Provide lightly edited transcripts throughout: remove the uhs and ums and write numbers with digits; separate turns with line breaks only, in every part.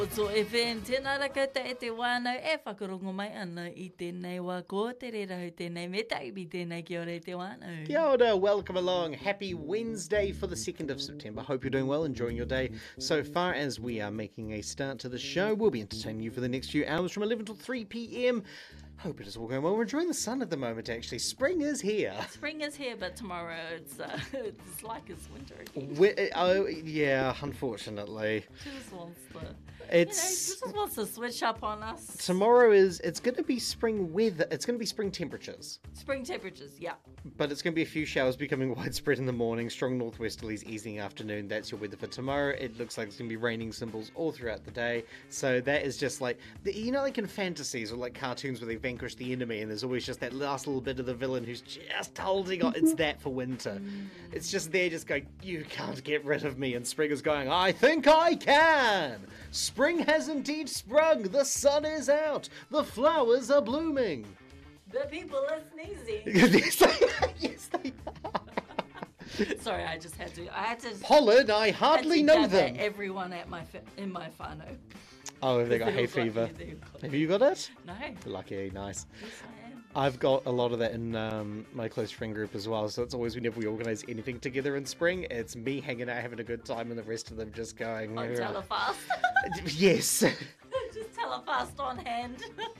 So FM, tēnā raka e te wānau e whakarongo mai ana I tēnei wā ko te re rahu tēnei me taibi tēnei kia ora te wānau.
Kia ora, welcome along. Happy Wednesday for the 2nd of September. Hope you're doing well, enjoying your day so far as we are making a start to the show. We'll be entertaining you for the next few hours from 11 till 3 p.m. Hope it is all going well. We're enjoying the sun at the moment, actually. Spring is here.
Spring is here, but tomorrow it's like it's winter again.
Oh, yeah, unfortunately.
She just wants to,
She
just wants to switch up on us.
Tomorrow it's going to be spring weather. It's going to be spring temperatures.
Spring temperatures, yeah.
But it's going to be a few showers becoming widespread in the morning, strong northwesterlies easing afternoon. That's your weather for tomorrow. It looks like it's going to be raining symbols all throughout the day. So that is just like, like in fantasies or like cartoons where they vanquish the enemy and there's always just that last little bit of the villain who's just holding on. It's that for winter. It's just there just going, you can't get rid of me. And spring is going, I think I can. Spring has indeed sprung. The sun is out. The flowers are blooming.
The people are sneezing.
Yes, they are.
Sorry, I had to.
Pollen, I hardly know them.
Everyone in my whānau.
Oh, have they got hay fever? Have you got it?
No.
Lucky, nice.
Yes, I am.
I've got a lot of that in my close friend group as well, so it's always whenever we organise anything together in spring, it's me hanging out having a good time and the rest of them just going...
On telefast.
Yes.
Just telefast on hand.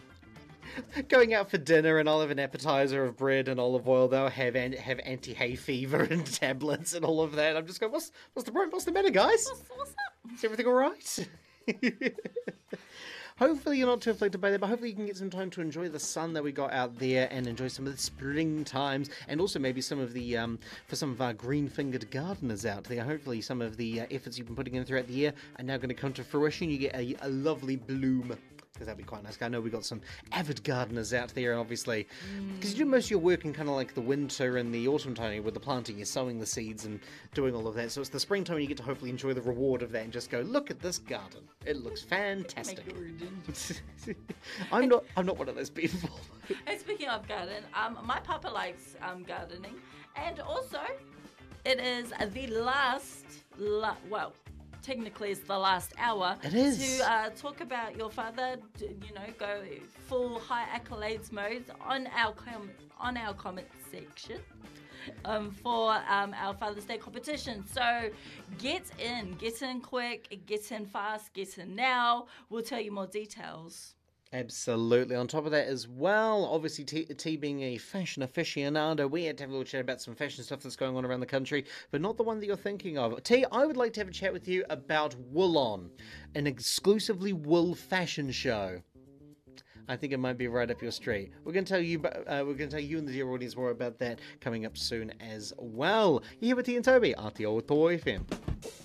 Going out for dinner and I'll have an appetizer of bread and olive oil. They'll have anti-hay fever and tablets and all of that. I'm just going, what's the matter, guys?
What's up?
Is everything all right? Hopefully you're not too afflicted by that, but hopefully you can get some time to enjoy the sun that we got out there and enjoy some of the spring times, and also maybe some of the for some of our green-fingered gardeners out there. Hopefully some of the efforts you've been putting in throughout the year are now going to come to fruition. You get a lovely bloom. Because that'd be quite nice. I know we've got some avid gardeners out there, and obviously, because you do most of your work in kind of like the winter and the autumn time with the planting, you're sowing the seeds and doing all of that. So it's the springtime when you get to hopefully enjoy the reward of that and just go, look at this garden. It looks fantastic. I'm not one of those people.
And speaking of garden, my papa likes gardening, and also it is the last, technically it's the last hour.
It is.
To talk about your father, go full high accolades mode on our comment section for our Father's Day competition. So get in quick, get in fast, get in now. We'll tell you more details.
Absolutely. On top of that as well, obviously T being a fashion aficionado, we had to have a little chat about some fashion stuff that's going on around the country, but not the one that you're thinking of. T, I would like to have a chat with you about Wool On, an exclusively wool fashion show. I think it might be right up your street. We're going to tell you and the dear audience more about that coming up soon as well. You're here with T and Toby, Aotearoa FM.